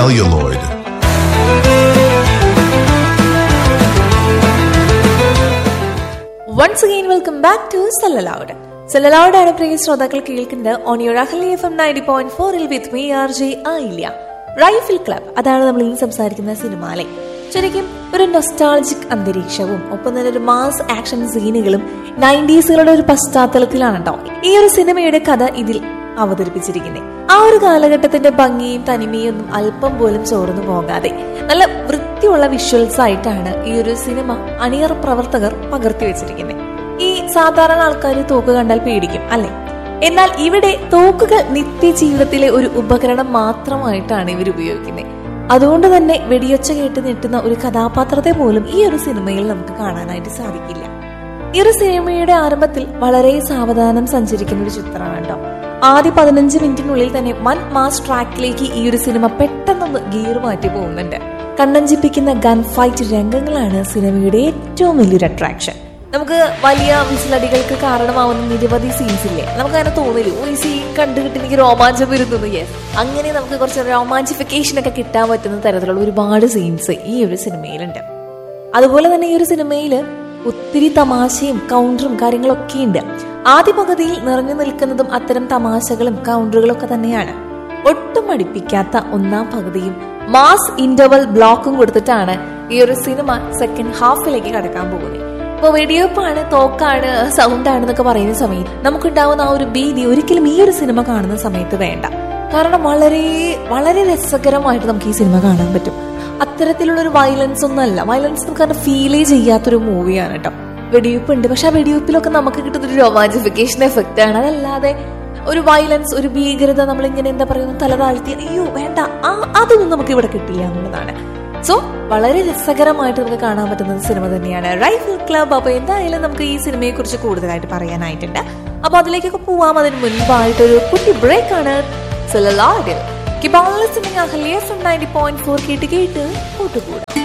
celluloid. Once again, welcome back to Celluloid. Celluloid ആണ് പ്രിയ ശ്രോതാക്കൾ കേൾക്കുന്നത് on your Ahalya FM 90.4 with me RJ Ayilya. Rifle club, അതാണ് നമ്മൾ ഇന്ന് സംസാരിക്കുന്ന സിനിമയിലെ ശരിക്കും ഒരു നൊസ്റ്റാൾജിക് അന്തരീക്ഷവും ഒപ്പം തന്നെ ഒരു മാസ് ആക്ഷൻ സീനുകളും 90s ഒരു പശ്ചാത്തലത്തിലാണ് കേട്ടോ ഈ ഒരു സിനിമയുടെ കഥ ഇതിൽ അവതരിപ്പിച്ചിരിക്കുന്നത്. ആ ഒരു കാലഘട്ടത്തിന്റെ ഭംഗിയും തനിമയും ഒന്നും അല്പം പോലും ചോർന്നു പോകാതെ നല്ല വൃത്തിയുള്ള വിഷ്വൽസ് ആയിട്ടാണ് ഈ ഒരു സിനിമ അണിയറ പ്രവർത്തകർ പകർത്തി വെച്ചിരിക്കുന്നത്. ഈ സാധാരണ ആൾക്കാർ തോക്ക് കണ്ടാൽ പേടിക്കും അല്ലെ, എന്നാൽ ഇവിടെ തോക്കുകൾ നിത്യജീവിതത്തിലെ ഒരു ഉപകരണം മാത്രമായിട്ടാണ് ഇവർ ഉപയോഗിക്കുന്നത്. അതുകൊണ്ട് തന്നെ വെടിയൊച്ച കേട്ട് ഞെട്ടുന്ന ഒരു കഥാപാത്രത്തെ പോലും ഈ ഒരു സിനിമയിൽ നമുക്ക് കാണാനായിട്ട് സാധിക്കില്ല. ഈ ഒരു സിനിമയുടെ ആരംഭത്തിൽ വളരെ സാവധാനം സഞ്ചരിക്കുന്ന ഒരു ചിത്രമാണ് കേട്ടോ. ആദ്യ 15 മിനിറ്റിനുള്ളിൽ തന്നെ വൻ മാസ് ട്രാക്കിലേക്ക് ഈ ഒരു സിനിമ പെട്ടെന്നൊന്ന് ഗിയർ മാറ്റി പോകുന്നുണ്ട്. കണ്ണഞ്ചിപ്പിക്കുന്ന ഗൺ ഫൈറ്റ് രംഗങ്ങളാണ് സിനിമയുടെ ഏറ്റവും വലിയൊരു അട്രാക്ഷൻ. നമുക്ക് വലിയ വിസിലടികൾക്ക് കാരണമാവുന്ന നിരവധി സീൻസ് ഇല്ലേ, നമുക്ക് അങ്ങനെ തോന്നില്ല ഈ സീൻ കണ്ടുകിട്ട് എനിക്ക് രോമാഞ്ചം വരുന്നു. യെസ്, അങ്ങനെ നമുക്ക് കുറച്ച് റൊമാൻസിഫിക്കേഷൻ ഒക്കെ കിട്ടാൻ പറ്റുന്ന തരത്തിലുള്ള ഒരുപാട് സീൻസ് ഈ ഒരു സിനിമയിലുണ്ട്. അതുപോലെ തന്നെ ഈ ഒരു സിനിമയിൽ ഒത്തിരി തമാശയും കൗണ്ടറും കാര്യങ്ങളൊക്കെ ഉണ്ട്. ആദ്യ പകുതിയിൽ നിറഞ്ഞു നിൽക്കുന്നതും അത്തരം തമാശകളും കൗണ്ടറുകളും ഒക്കെ തന്നെയാണ്. ഒട്ടും മടിപ്പിക്കാത്ത ഒന്നാം പകുതിയും മാസ് ഇന്റർവൽ ബ്ലോക്കും കൊടുത്തിട്ടാണ് ഈ ഒരു സിനിമ സെക്കൻഡ് ഹാഫിലേക്ക് കടക്കാൻ പോകുന്നത്. ഇപ്പൊ വെടിവെപ്പാണ്, തോക്കാണ്, സൗണ്ടാണെന്നൊക്കെ പറയുന്ന സമയത്ത് നമുക്കുണ്ടാവുന്ന ആ ഒരു ഭീതി ഒരിക്കലും ഈ ഒരു സിനിമ കാണുന്ന സമയത്ത് വേണ്ട. കാരണം വളരെ വളരെ രസകരമായിട്ട് നമുക്ക് ഈ സിനിമ കാണാൻ പറ്റും. അത്തരത്തിലുള്ള ഒരു വയലൻസ് ഒന്നും അല്ല, വയലൻസ് നമുക്ക് ഫീലേ ചെയ്യാത്തൊരു മൂവിയാണ് കേട്ടോ. വെടിവെപ്പ് ഉണ്ട്, പക്ഷെ ആ വെടിവെപ്പിലൊക്കെ നമുക്ക് കിട്ടുന്ന ഒരു റൊമാൻസിഫിക്കേഷൻ എഫക്റ്റ് ആണ്. അതല്ലാതെ ഒരു വയലൻസ്, ഒരു ഭീകരത നമ്മളിങ്ങനെ എന്താ പറയുക തല താഴ്ത്തി അയ്യോ വേണ്ട അതൊന്നും നമുക്ക് ഇവിടെ കിട്ടില്ല എന്നുള്ളതാണ്. സോ വളരെ രസകരമായിട്ട് നമുക്ക് കാണാൻ പറ്റുന്ന സിനിമ തന്നെയാണ് റൈഫിൾ ക്ലബ്. അപ്പൊ എന്തായാലും നമുക്ക് ഈ സിനിമയെ കുറിച്ച് കൂടുതലായിട്ട് പറയാനായിട്ടുണ്ട്. അപ്പൊ അതിലേക്കൊക്കെ പോവാം. അതിന് മുൻപായിട്ടൊരു കുട്ടി ബ്രേക്ക് ആണ്. Celluloid. Keep on listening. Ahaliya from 90.4 കേട്ട് കൂട്ടുകൂടാം.